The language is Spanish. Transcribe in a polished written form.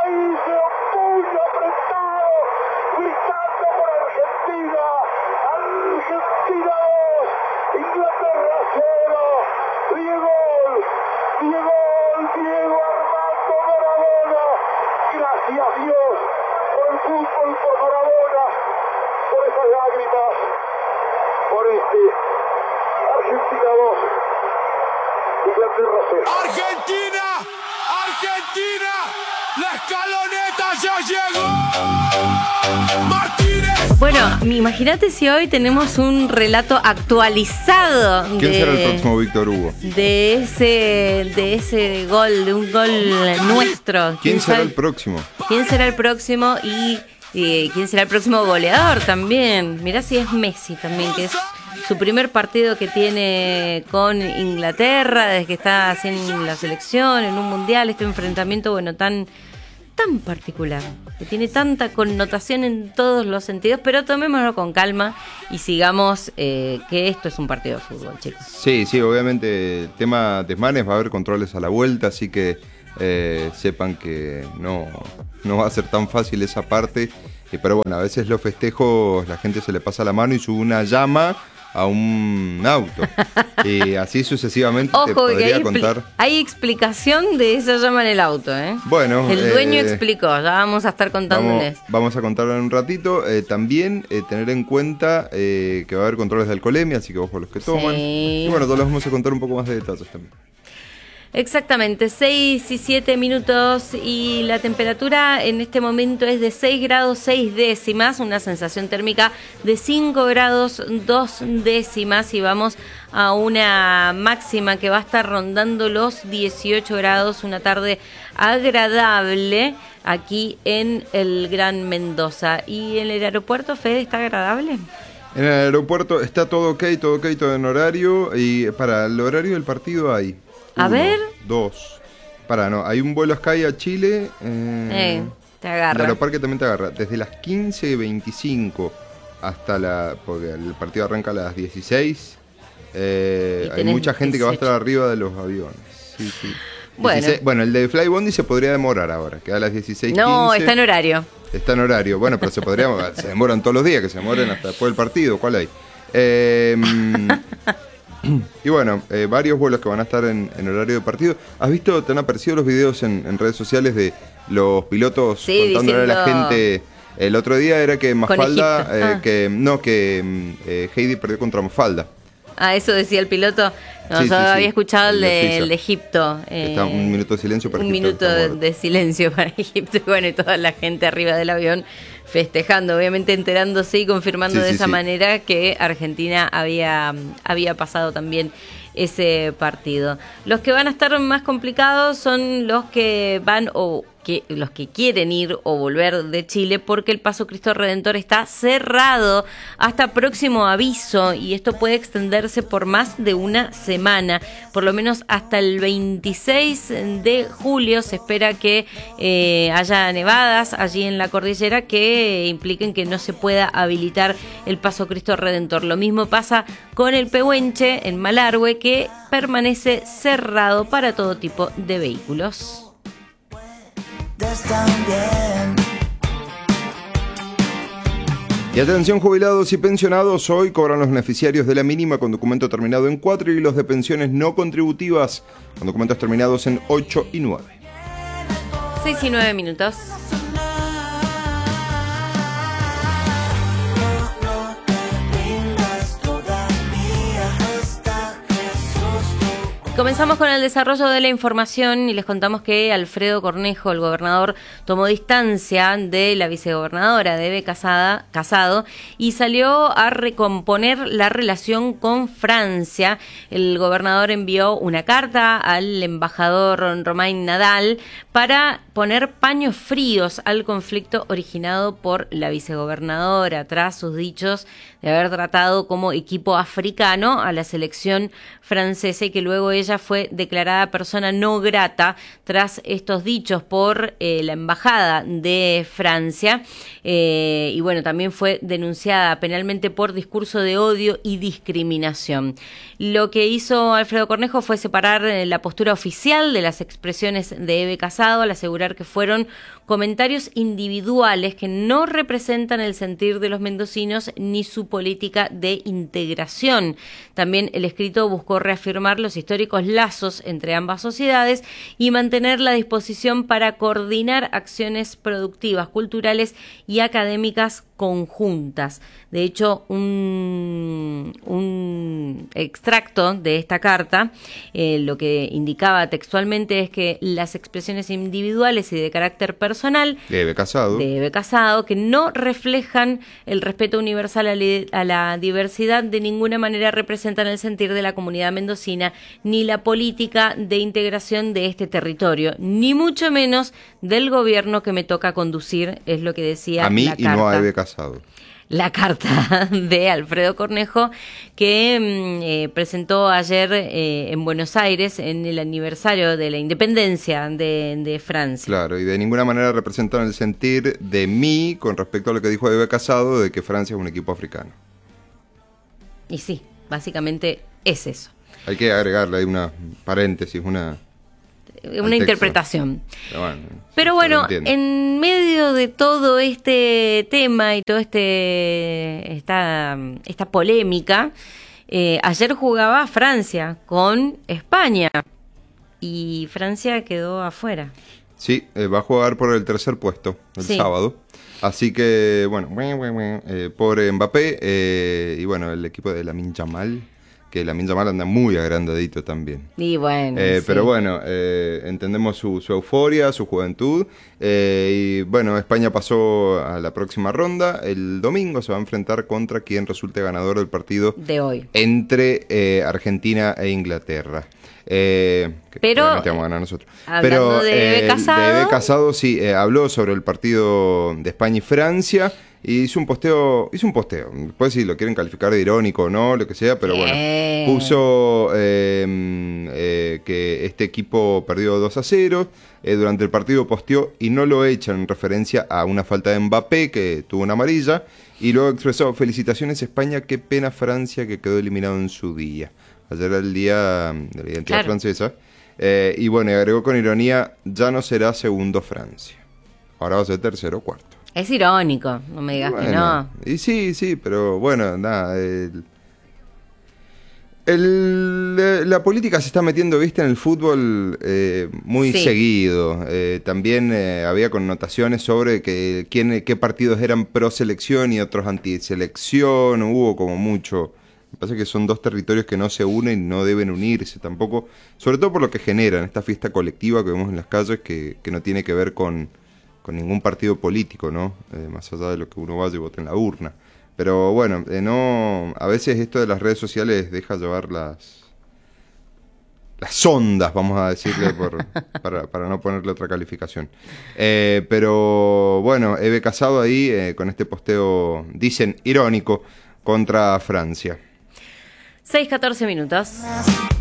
ahí se opuño apretado, gritando por Argentina. Argentina 2, Inglaterra 0. Diego Armando Maradona. Gracias Dios por el fútbol, por Maradona, por esas lágrimas, por Argentina 2, Inglaterra 0. Argentina, la escaloneta ya llegó. Martínez. Bueno, imagínate si hoy tenemos un relato actualizado. ¿Quién será el próximo Víctor Hugo? De ese gol, de un gol nuestro. ¿Quién será el próximo? ¿Quién será el próximo? Y quién será el próximo goleador también. Mirá si es Messi también, que es su primer partido que tiene con Inglaterra, desde que está en la selección, en un mundial, este enfrentamiento, bueno, tan particular, que tiene tanta connotación en todos los sentidos, pero tomémoslo con calma y sigamos que esto es un partido de fútbol, chicos. Sí, obviamente el tema desmanes, va a haber controles a la vuelta, así que sepan que no va a ser tan fácil esa parte, pero bueno, a veces los festejos la gente se le pasa la mano y sube una llama a un auto y así sucesivamente. Ojo, te podría contar. Hay explicación de esa llama en el auto, Bueno, el dueño explicó, ya vamos a estar contándoles. Vamos a contarlo en un ratito. También tener en cuenta que va a haber controles de alcoholemia, así que ojo a los que toman. Sí. Y bueno, todos los vamos a contar un poco más de detalles también. Exactamente, 6 y 7 minutos y la temperatura en este momento es de 6 grados 6 décimas, una sensación térmica de 5 grados 2 décimas y vamos a una máxima que va a estar rondando los 18 grados, una tarde agradable aquí en el Gran Mendoza. ¿Y en el aeropuerto, Fede, está agradable? En el aeropuerto está todo ok, todo en horario y para el horario del partido hay... A ver. 2. Hay un vuelo Sky a Chile. Te agarra. El Aeroparque también te agarra. Desde las 15:25 hasta porque el partido arranca a las 16. Hay mucha gente 18. Que va a estar arriba de los aviones. Sí. Bueno, el de Flybondi se podría demorar ahora, queda a las 16:15. No, está en horario. Está en horario. Bueno, pero se demoran todos los días, que se demoren hasta después del partido. ¿Cuál hay? Y bueno, varios vuelos que van a estar en horario de partido. ¿Has visto, te han aparecido los videos en redes sociales de los pilotos contándole a la gente? El otro día era que Mafalda, que Heidi perdió contra Mafalda. Ah, eso decía el piloto. No, yo había escuchado el de Egipto. Está un minuto de silencio para Egipto. Un minuto de silencio para Egipto. Y bueno, y toda la gente arriba del avión festejando, obviamente enterándose y confirmando de esa manera que Argentina había pasado también ese partido. Los que van a estar más complicados son los que van los que quieren ir o volver de Chile, porque el Paso Cristo Redentor está cerrado hasta próximo aviso y esto puede extenderse por más de una semana, por lo menos hasta el 26 de julio. Se espera que haya nevadas allí en la cordillera que impliquen que no se pueda habilitar el Paso Cristo Redentor. Lo mismo pasa con el Pehuenche en Malargüe, que permanece cerrado para todo tipo de vehículos. Y atención, jubilados y pensionados, hoy cobran los beneficiarios de la mínima con documento terminado en 4 y los de pensiones no contributivas con documentos terminados en 8 y 9. 6 y 9 minutos. Comenzamos con el desarrollo de la información y les contamos que Alfredo Cornejo, el gobernador, tomó distancia de la vicegobernadora Debe Casado y salió a recomponer la relación con Francia. El gobernador envió una carta al embajador Romain Nadal para poner paños fríos al conflicto originado por la vicegobernadora tras sus dichos de haber tratado como equipo africano a la selección francesa y que luego ella ella fue declarada persona no grata tras estos dichos por la Embajada de Francia. Y bueno, también fue denunciada penalmente por discurso de odio y discriminación. Lo que hizo Alfredo Cornejo fue separar la postura oficial de las expresiones de Eve Casado al asegurar que fueron comentarios individuales que no representan el sentir de los mendocinos ni su política de integración. También el escrito buscó reafirmar los históricos lazos entre ambas sociedades y mantener la disposición para coordinar acciones productivas, culturales y académicas conjuntas. De hecho, un extracto de esta carta lo que indicaba textualmente es que las expresiones individuales y de carácter personal de Eve Casado, que no reflejan el respeto universal a la diversidad, de ninguna manera representan el sentir de la comunidad mendocina ni la política de integración de este territorio, ni mucho menos del gobierno que me toca conducir, es lo que decía a mí la y carta. no a Eve Casado. La carta de Alfredo Cornejo que presentó ayer en Buenos Aires en el aniversario de la independencia de Francia. Claro, y de ninguna manera representan el sentir de mí con respecto a lo que dijo Eve Casado de que Francia es un equipo africano. Y sí, básicamente es eso. Hay que agregarle ahí una paréntesis, una interpretación. Pero sí, bueno, en medio de todo este tema y toda esta polémica, ayer jugaba Francia con España y Francia quedó afuera. Sí, va a jugar por el tercer puesto el sábado. Así que, bueno, por Mbappé y bueno, el equipo de Lamine Yamal, que Lamine Yamal anda muy agrandadito también. Y bueno, pero bueno, entendemos su euforia, su juventud. Y bueno, España pasó a la próxima ronda. El domingo se va a enfrentar contra quien resulte ganador del partido de hoy entre Argentina e Inglaterra. Pero vamos a ganar nosotros. Hablando de Eve Casado, sí, habló sobre el partido de España y Francia. Y hizo un posteo. Después si lo quieren calificar de irónico o no, lo que sea, pero bueno. Puso que este equipo perdió 2-0. Durante el partido posteó y no lo echan en referencia a una falta de Mbappé que tuvo una amarilla. Y luego expresó: felicitaciones España, qué pena Francia que quedó eliminado en su día. Ayer era el día de la identidad francesa. Y bueno, agregó con ironía: ya no será segundo Francia. Ahora va a ser tercero o cuarto. Es irónico, no me digas que no. Y sí, pero bueno, nada. La política se está metiendo, viste, en el fútbol muy seguido. También había connotaciones sobre qué partidos eran pro selección y otros anti selección. Hubo como mucho. Me parece que son dos territorios que no se unen y no deben unirse tampoco. Sobre todo por lo que generan esta fiesta colectiva que vemos en las calles que no tiene que ver con ningún partido político, ¿no? Más allá de lo que uno vaya y vote en la urna. Pero bueno, a veces esto de las redes sociales deja llevar las ondas, vamos a decirle, para no ponerle otra calificación. Pero bueno, Eve Casado ahí con este posteo, dicen, irónico, contra Francia. 6:14 minutos.